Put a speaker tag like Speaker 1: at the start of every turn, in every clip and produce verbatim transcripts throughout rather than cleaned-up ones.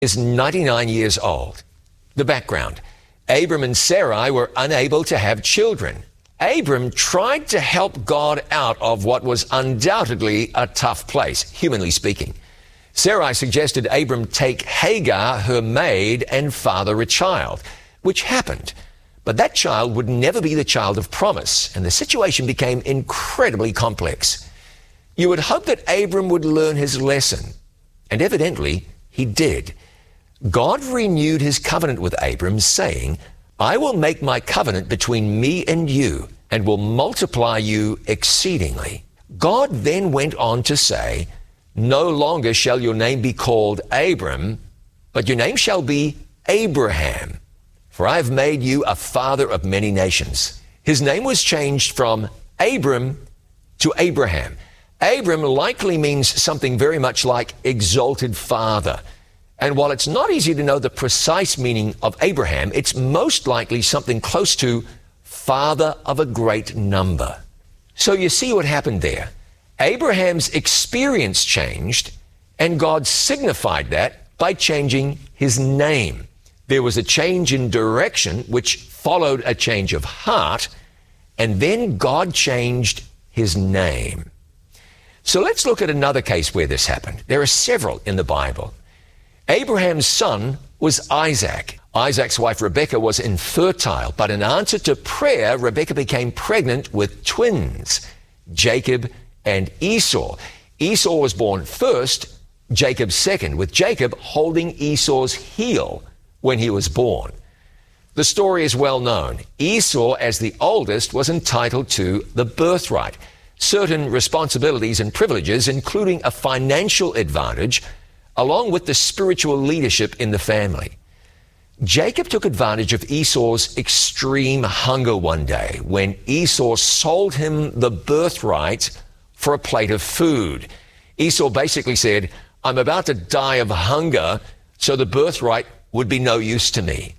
Speaker 1: is ninety-nine years old. The background: Abram and Sarai were unable to have children. Abram tried to help God out of what was undoubtedly a tough place, humanly speaking. Sarai suggested Abram take Hagar, her maid, and father a child, which happened. But that child would never be the child of promise, and the situation became incredibly complex. You would hope that Abram would learn his lesson, and evidently he did. God renewed his covenant with Abram, saying, "I will make my covenant between me and you, and will multiply you exceedingly." God then went on to say, "No longer shall your name be called Abram, but your name shall be Abraham, for I have made you a father of many nations." His name was changed from Abram to Abraham. Abram likely means something very much like exalted father. And while it's not easy to know the precise meaning of Abraham, it's most likely something close to father of a great number. So you see what happened there. Abraham's experience changed, and God signified that by changing his name. There was a change in direction, which followed a change of heart, and then God changed his name. So let's look at another case where this happened. There are several in the Bible. Abraham's son was Isaac. Isaac's wife Rebekah was infertile, but in answer to prayer, Rebekah became pregnant with twins, Jacob and Esau. Esau was born first, Jacob second, with Jacob holding Esau's heel when he was born. The story is well known. Esau, as the oldest, was entitled to the birthright, certain responsibilities and privileges, including a financial advantage, along with the spiritual leadership in the family. Jacob took advantage of Esau's extreme hunger one day when Esau sold him the birthright for a plate of food. Esau basically said, "I'm about to die of hunger, so the birthright would be no use to me."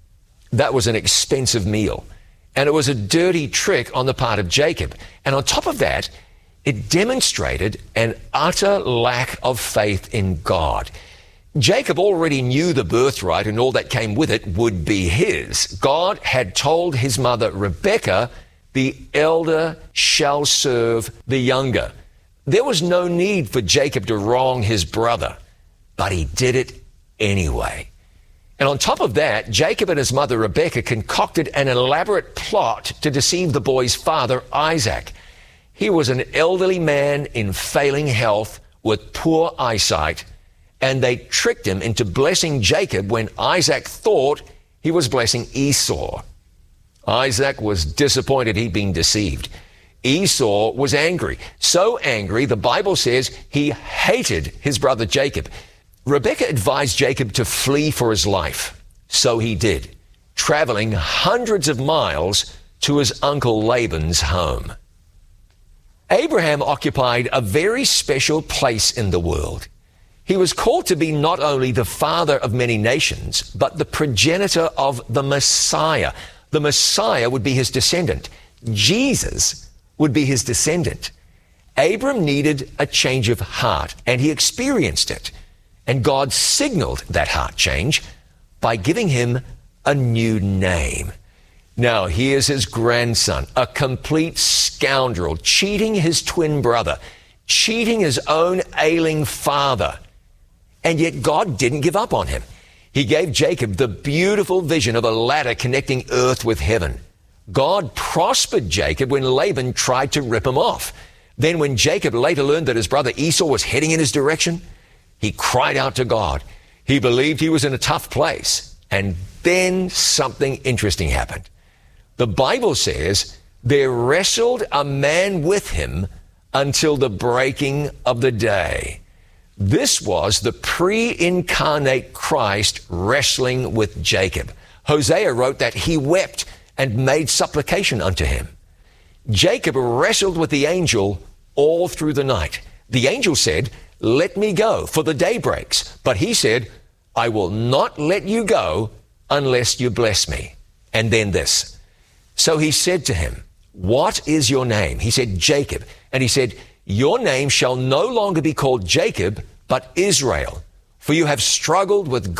Speaker 1: That was an expensive meal, and it was a dirty trick on the part of Jacob. And on top of that, it demonstrated an utter lack of faith in God. Jacob already knew the birthright and all that came with it would be his. God had told his mother Rebekah, "The elder shall serve the younger." There was no need for Jacob to wrong his brother, but he did it anyway. And on top of that, Jacob and his mother Rebekah concocted an elaborate plot to deceive the boy's father, Isaac. He was an elderly man in failing health with poor eyesight, and they tricked him into blessing Jacob when Isaac thought he was blessing Esau. Isaac was disappointed he'd been deceived. Esau was angry, so angry the Bible says he hated his brother Jacob. Rebekah advised Jacob to flee for his life, so he did, traveling hundreds of miles to his uncle Laban's home. Abraham occupied a very special place in the world. He was called to be not only the father of many nations, but the progenitor of the Messiah. The Messiah would be his descendant. Jesus would be his descendant. Abram needed a change of heart, and he experienced it. And God signaled that heart change by giving him a new name. Now, here's his grandson, a complete scoundrel, cheating his twin brother, cheating his own ailing father. And yet God didn't give up on him. He gave Jacob the beautiful vision of a ladder connecting earth with heaven. God prospered Jacob when Laban tried to rip him off. Then when Jacob later learned that his brother Esau was heading in his direction, he cried out to God. He believed he was in a tough place. And then something interesting happened. The Bible says there wrestled a man with him until the breaking of the day. This was the pre-incarnate Christ wrestling with Jacob. Hosea wrote that he wept and made supplication unto him. Jacob wrestled with the angel all through the night. The angel said, "Let me go, for the day breaks." But he said, "I will not let you go unless you bless me." And then this. So he said to him, "What is your name?" He said, "Jacob." And he said, "Your name shall no longer be called Jacob, but Israel. for you have struggled with